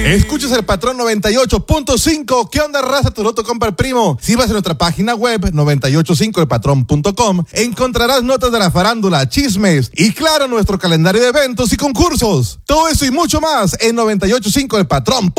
Escuchas el Patrón 98.5. ¿Qué onda, raza? Tu loto compra el primo. Si vas a nuestra página web 985elpatrón.com, encontrarás notas de la farándula, chismes y claro, nuestro calendario de eventos y concursos. Todo eso y mucho más en 985elpatrón.